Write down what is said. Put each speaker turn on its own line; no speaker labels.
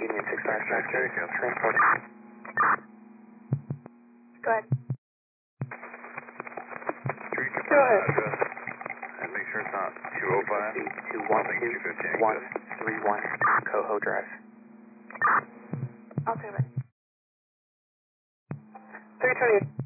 Union 6592, transport.
Go ahead.
Go ahead. And make sure it's not 205.
212-131 Coho Drive.
I'll take it.
328.